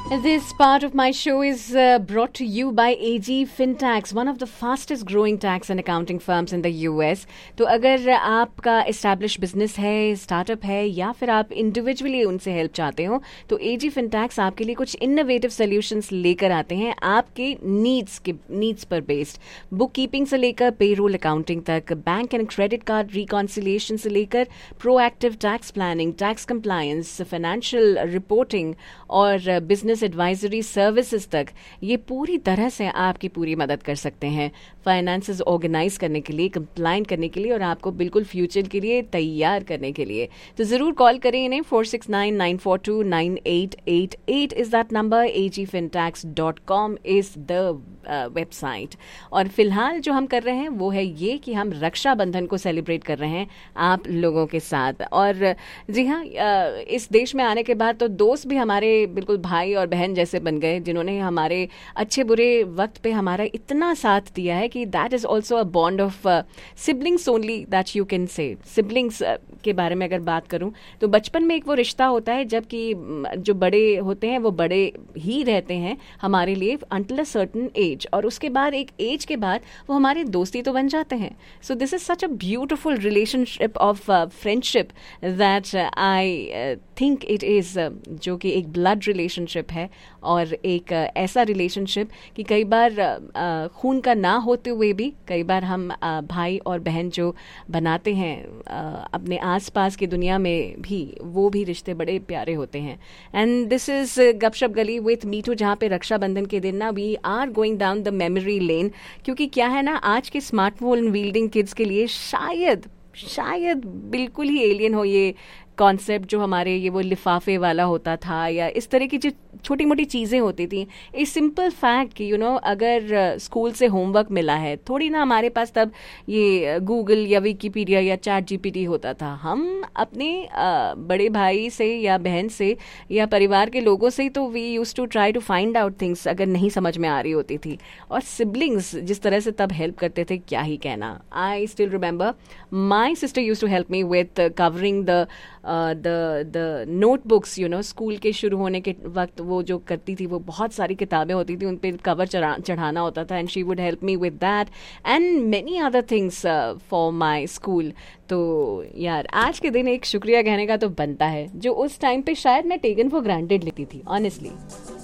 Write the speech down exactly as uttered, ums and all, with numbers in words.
This part of my show is uh, brought to you by A G Fintax, one of the fastest growing tax and accounting firms in the U S. तो अगर आपका established business है, startup है या फिर आप individually उनसे help चाहते हो तो A G Fintax आपके लिए कुछ innovative solutions लेकर आते हैं आपके needs के needs पर based. bookkeeping से लेकर payroll accounting तक, bank and credit card reconciliation से लेकर proactive tax planning, tax compliance, financial reporting और business एडवाइजरी सर्विसेज तक ये पूरी तरह से आपकी पूरी मदद कर सकते हैं फाइनेंसेस ऑर्गेनाइज करने के लिए, कंप्लाइंट करने के लिए और आपको बिल्कुल फ्यूचर के लिए तैयार करने के लिए. तो ज़रूर कॉल करें इन्हें. Four six nine nine four to nine eight eight eight is that number. A ji फिनटैक्स dot com is the website. और फिलहाल जो हम कर रहे हैं वो है ये कि हम रक्षाबंधन को सेलिब्रेट कर रहे हैं आप लोगों के साथ. और जी हाँ, इस देश में आने के बाद तो दोस्त भी हमारे बिल्कुल भाई और बहन जैसे बन गए जिन्होंने हमारे अच्छे बुरे वक्त पे हमारा इतना साथ दिया है कि that is also a bond of siblings only that you can say. Siblings के बारे में अगर बात करूं तो बचपन में एक वो रिश्ता होता है जबकि जो बड़े होते हैं वो बड़े ही रहते हैं हमारे लिए अंटिल अ सर्टन एज, और उसके बाद एक एज के बाद वो हमारे दोस्ती तो बन जाते हैं. So this is such a beautiful relationship of friendship that I think it is, जो कि एक ब्लड रिलेशनशिप है और एक uh, ऐसा रिलेशनशिप कि कई बार uh, खून का ना होते हुए भी कई बार हम uh, भाई और बहन जो बनाते हैं uh, अपने आसपास की दुनिया में भी, वो भी रिश्ते बड़े प्यारे होते हैं. एंड दिस इज़ गपशप गली विथ मीठू, जहाँ पे रक्षाबंधन के दिन ना we are going down the memory lane. क्योंकि क्या है ना, आज के स्मार्टफोन वील्डिंग किड्स के लिए शायद शायद बिल्कुल ही एलियन हो ये कॉन्सेप्ट जो हमारे ये वो लिफाफे वाला होता था या इस तरह की जो छोटी मोटी चीज़ें होती थी. ए सिंपल फैक्ट कि यू नो अगर स्कूल से होमवर्क मिला है, थोड़ी ना हमारे पास तब ये गूगल या विकीपीडिया या चैट जीपीटी होता था. हम अपने बड़े भाई से या बहन से या परिवार के लोगों से ही तो we use to try to find out things अगर नहीं समझ में आ रही होती थी. और सिबलिंग्स जिस तरह से तब हेल्प करते थे, क्या ही कहना. I still remember my sister use to help me with covering the the the notebooks. You know school के शुरू होने के वक्त वो जो करती थी, वो बहुत सारी किताबें होती थी, उन पर कवर चढ़ा चढ़ाना होता था. And she would help me with that and many other things for my school. तो यार आज के दिन एक शुक्रिया कहने का तो बनता है, जो उस टाइम पे शायद मैं टेकन फॉर ग्रांटेड लेती थी ऑनेस्टली.